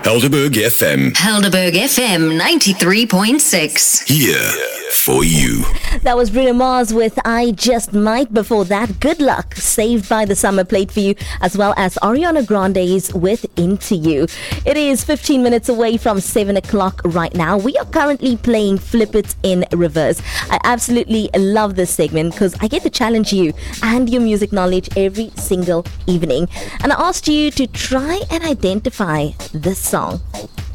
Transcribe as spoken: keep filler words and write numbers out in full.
Helderberg F M. Helderberg F M ninety-three point six. Here for you. That was Bruno Mars with I Just Might. Before that, Good Luck, Saved by the Summer, played for you, as well as Ariana Grande's with Into You. It is fifteen minutes away from seven o'clock right now. We are currently playing Flip It in Reverse. I absolutely love this segment because I get to challenge you and your music knowledge every single evening. And I asked you to try and identify this song.